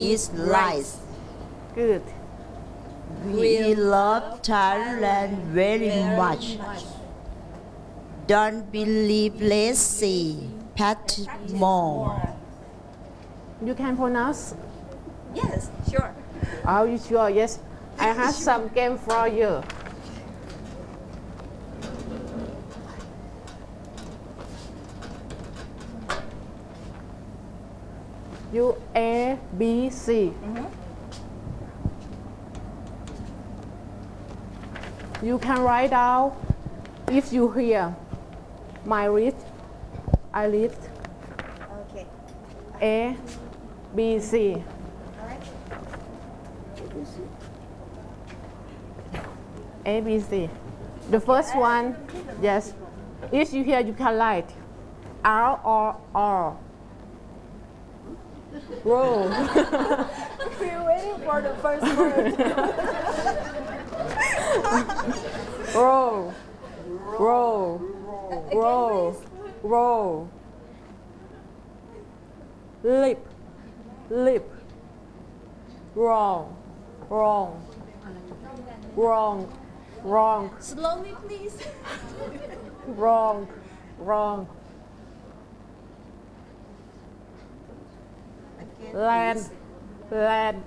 is rice. Good. We love Thailand very much. Don't believe lazy. Pat more. You can pronounce? Yes, sure. Are you sure? Yes. I have some game for you. You A, B, C. You can write down if you hear my read. I read Okay. A, B, C. All right. A, B, C. The first one, yes. If you hear, you can write R or R. Roll. We're waiting for the first word. Roll. Roll. Roll. Roll. Lip. Lip. Wrong. Wrong. Wrong. Wrong. Slowly, please. Wrong. Wrong. Land. Land.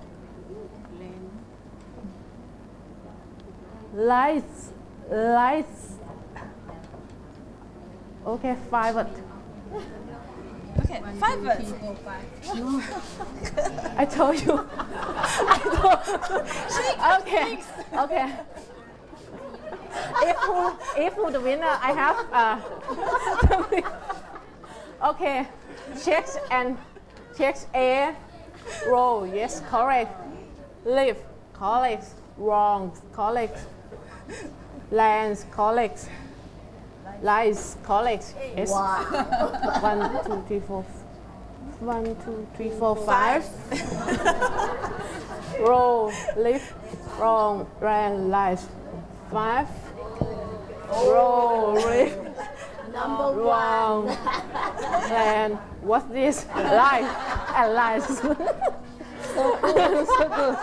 Lights. Lights. Okay, 5 words. Okay, 5 words. I told you. Okay. Okay. If who the winner, I have okay. Checks A. Roll. Yes, correct. Live. Correct. Wrong. Correct. Lands. Correct. Lies. Correct. Yes. 1, 2, 3, 4. 1, 2, 3, 4, 5. Roll. Live. Wrong. Land. Lies. 5. Roll. Live. Number Wrong. And what's this? Lies and lies. So good.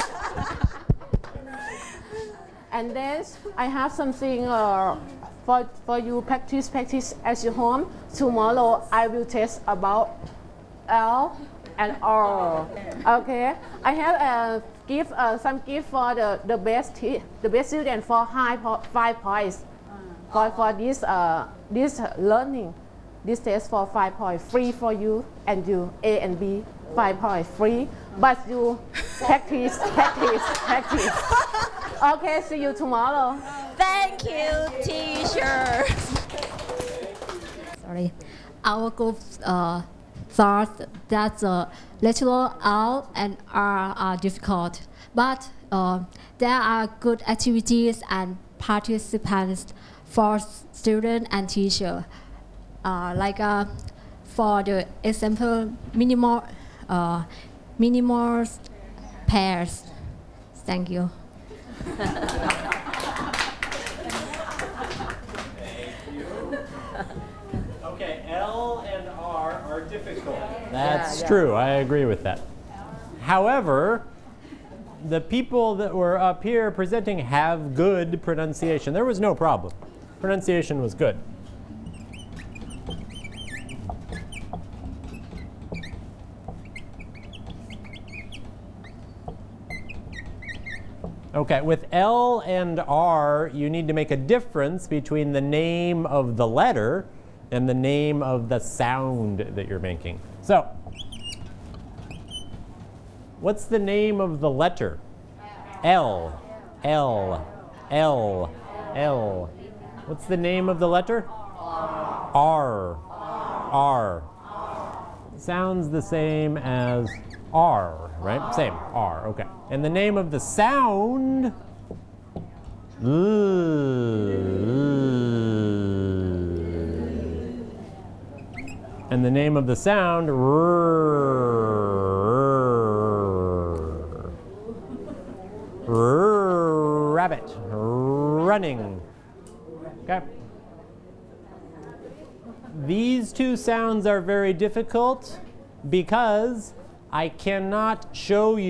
And then I have something for you practice at your home. Tomorrow I will test about L and R. Okay. I have some gift for the best student for 5 points. For this learning, this test for 5 points free for you, and you A and B 5 points free. But you practice. Okay, see you tomorrow. Thank you, teacher. Sorry, our group thought that the lateral L and R are difficult, but there are good activities and participants for student and teacher. Like for the example, minimal pairs. Thank you. Okay, L and R are difficult. That's true. I agree with that. However, the people that were up here presenting have good pronunciation. There was no problem. Pronunciation was good. Okay, with L and R, you need to make a difference between the name of the letter and the name of the sound that you're making. So, what's the name of the letter? L. L. L. L. What's the name of the letter? R. R. Sounds the same as R, right? Same, R, okay. And the name of the sound, and the name of the sound, rabbit, running, okay? These two sounds are very difficult because I cannot show you